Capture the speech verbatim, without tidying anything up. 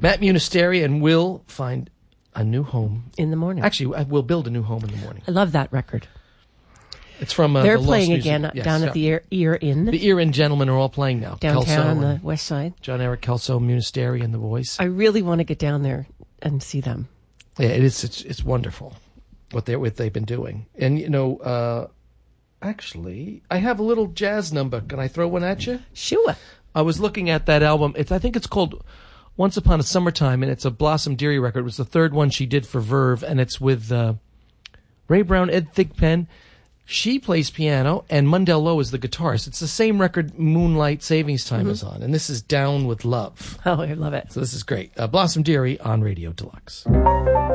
Matt Munisteri and will find a new home. In the morning. Actually, we'll build a new home in the morning. I love that record. It's from uh, They're the Lost playing Museum. again Yes, down yeah. at the Ear, Ear Inn. The Ear Inn gentlemen are all playing now. Downtown Kelso on the and west side. John Eric Kelso, Munisteri, and The Voice. I really want to get down there and see them. Yeah, it is. It's, it's wonderful what they what they've been doing. And you know, uh, actually, I have a little jazz number. Can I throw one at you? Sure. I was looking at that album. It's I think it's called Once Upon a Summertime, and it's a Blossom Dearie record. It was the third one she did for Verve, and it's with uh, Ray Brown, Ed Thigpen. She plays piano, and Mundell Lowe is the guitarist. It's the same record Moonlight Savings Time mm-hmm. is on, and this is Down with Love. Oh, I love it. So this is great. Uh, Blossom Dearie on Radio Deluxe.